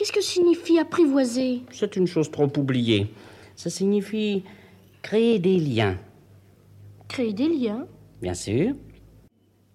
Qu'est-ce que signifie apprivoiser? C'est une chose trop oubliée. Ça signifie créer des liens. Créer des liens? Bien sûr.